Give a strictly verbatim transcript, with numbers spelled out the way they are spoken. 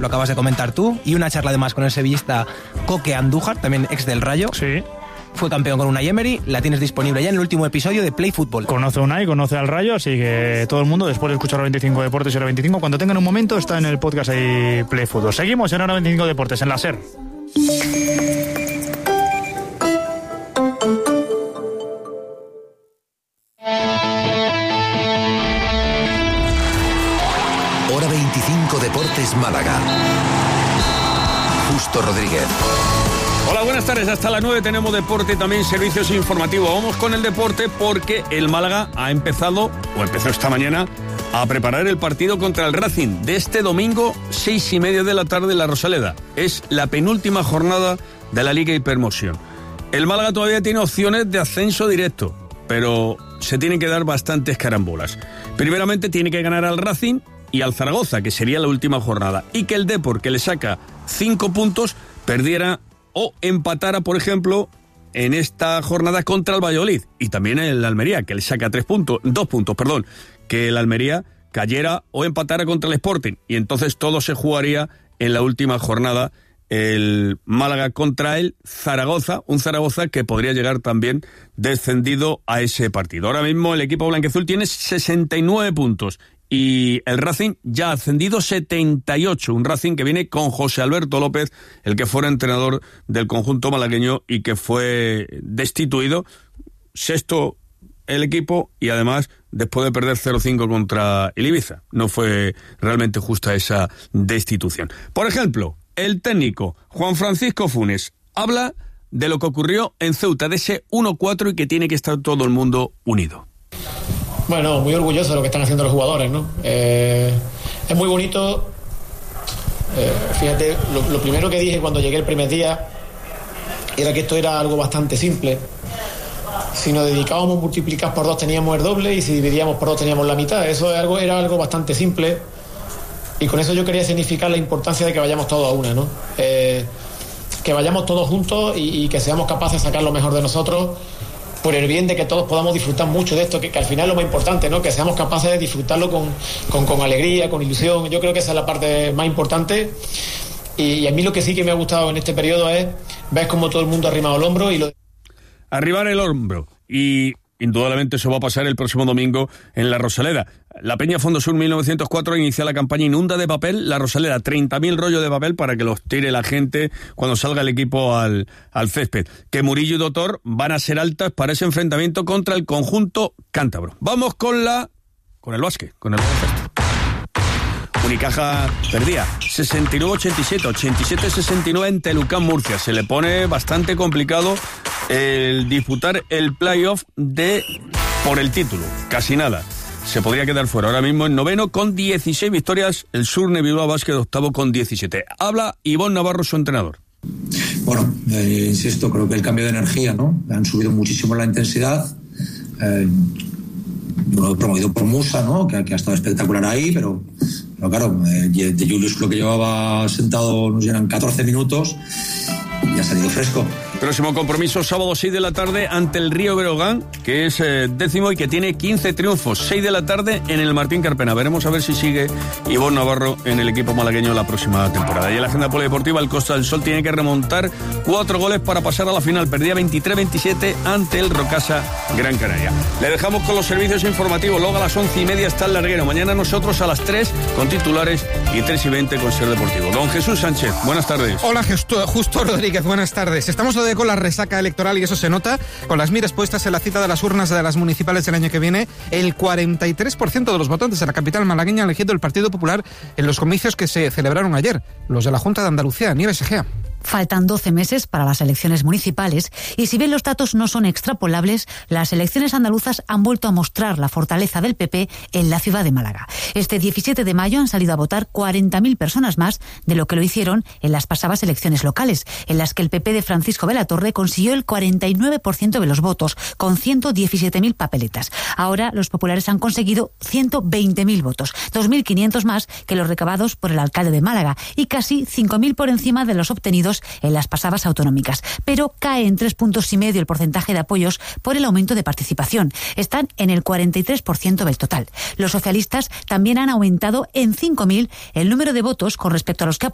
lo acabas de comentar tú, y una charla además con el sevillista Coque Andújar, también ex del Rayo. Sí. Fue campeón con Unai Emery, la tienes disponible ya en el último episodio de Play Fútbol. Conoce a Unai, conoce al Rayo, así que todo el mundo, después de escuchar Hora veinticinco Deportes y Hora veinticinco, cuando tengan un momento, está en el podcast ahí Play Fútbol. Seguimos en Hora veinticinco Deportes, en la SER. Hora veinticinco Deportes Málaga. Justo Rodríguez. Hola, buenas tardes. Hasta las nueve tenemos deporte y también servicios informativos. Vamos con el deporte porque el Málaga ha empezado, o empezó esta mañana, a preparar el partido contra el Racing de este domingo, seis y media de la tarde en la Rosaleda. Es la penúltima jornada de la Liga Hipermotion. El Málaga todavía tiene opciones de ascenso directo, pero se tienen que dar bastantes carambolas. Primeramente tiene que ganar al Racing y al Zaragoza, que sería la última jornada, y que el Depor, que le saca cinco puntos, perdiera o empatara, por ejemplo, en esta jornada contra el Valladolid, y también el Almería, que le saca tres puntos, dos puntos, perdón, que el Almería cayera o empatara contra el Sporting, y entonces todo se jugaría en la última jornada, el Málaga contra el Zaragoza, un Zaragoza que podría llegar también descendido a ese partido. Ahora mismo el equipo blanquiazul tiene sesenta y nueve puntos, y el Racing ya ha ascendido setenta y ocho, un Racing que viene con José Alberto López, el que fuera entrenador del conjunto malagueño y que fue destituido, sexto el equipo, y además después de perder cero cinco contra el Ibiza. No fue realmente justa esa destitución. Por ejemplo, el técnico Juan Francisco Funes habla de lo que ocurrió en Ceuta, de ese uno cuatro, y que tiene que estar todo el mundo unido. Bueno, muy orgulloso de lo que están haciendo los jugadores, ¿no? Eh, es muy bonito. Eh, fíjate, lo, lo primero que dije cuando llegué el primer día era que esto era algo bastante simple. Si nos dedicábamos a multiplicar por dos teníamos el doble, y si dividíamos por dos teníamos la mitad. Eso es algo, era algo bastante simple, y con eso yo quería significar la importancia de que vayamos todos a una, ¿no? Eh, que vayamos todos juntos y, y que seamos capaces de sacar lo mejor de nosotros, por el bien de que todos podamos disfrutar mucho de esto, que, que al final es lo más importante, ¿no? Que seamos capaces de disfrutarlo con, con, con alegría, con ilusión. Yo creo que esa es la parte más importante, y, y a mí lo que sí que me ha gustado en este periodo es ver cómo todo el mundo ha arrimado el hombro y lo... Arribar el hombro, y indudablemente eso va a pasar el próximo domingo en la Rosaleda. La Peña Fondo Sur mil novecientos cuatro inicia la campaña Inunda de Papel la Rosaleda, treinta mil rollos de papel para que los tire la gente cuando salga el equipo al, al césped. Que Murillo y Dotor van a ser altas para ese enfrentamiento contra el conjunto cántabro. Vamos con la con el básquet, con el baloncesto. Unicaja perdía sesenta y nueve ochenta y siete, ochenta y siete sesenta y nueve en Telucán, Murcia. Se le pone bastante complicado el disputar el playoff de por el título. Casi nada. Se podría quedar fuera. Ahora mismo en noveno con dieciséis victorias, el Surne Bilbao Basket octavo con diecisiete. Habla Ivonne Navarro, su entrenador. Bueno, eh, insisto, creo que el cambio de energía, ¿no? Han subido muchísimo la intensidad. Eh, yo lo he promovido por Musa, ¿no? Que, que ha estado espectacular ahí, pero, pero claro, eh, de Julius lo que llevaba sentado nos llenan catorce minutos y ha salido fresco. Próximo compromiso, sábado seis de la tarde ante el Río Breogán, que es eh, décimo y que tiene quince triunfos. seis de la tarde en el Martín Carpena. Veremos a ver si sigue Ivonne Navarro en el equipo malagueño la próxima temporada. Y en la agenda polideportiva, el Costa del Sol tiene que remontar cuatro goles para pasar a la final. Perdía veintitrés veintisiete ante el Rocasa Gran Canaria. Le dejamos con los servicios informativos. Luego a las once y media está el larguero. Mañana nosotros a las tres con titulares y tres y veinte con Ser Deportivo. Don Jesús Sánchez, buenas tardes. Hola, Justo, Justo Rodríguez, buenas tardes. Estamos todavía con la resaca electoral y eso se nota con las miras puestas en la cita de las urnas de las municipales del año que viene. El cuarenta y tres por ciento de los votantes de la capital malagueña han elegido el Partido Popular en los comicios que se celebraron ayer, los de la Junta de Andalucía. Nieves Egea. Faltan doce meses para las elecciones municipales y si bien los datos no son extrapolables, las elecciones andaluzas han vuelto a mostrar la fortaleza del P P en la ciudad de Málaga. Este diecisiete de mayo han salido a votar cuarenta mil personas más de lo que lo hicieron en las pasadas elecciones locales, en las que el P P de Francisco de la Torre consiguió el cuarenta y nueve por ciento de los votos, con ciento diecisiete mil papeletas. Ahora los populares han conseguido ciento veinte mil votos, dos mil quinientos más que los recabados por el alcalde de Málaga y casi cinco mil por encima de los obtenidos en las pasadas autonómicas, pero cae en tres puntos y medio el porcentaje de apoyos por el aumento de participación. Están en el cuarenta y tres por ciento del total. Los socialistas también han aumentado en cinco mil el número de votos con respecto a los que